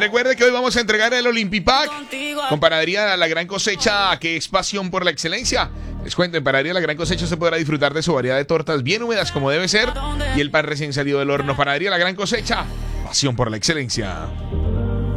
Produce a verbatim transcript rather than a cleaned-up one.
recuerde que hoy vamos a entregar el Olympipack con Panadería La Gran Cosecha, que es pasión por la excelencia. Les cuento, en Panadería La Gran Cosecha se podrá disfrutar de su variedad de tortas bien húmedas como debe ser y el pan recién salido del horno. Panadería La Gran Cosecha, pasión por la excelencia.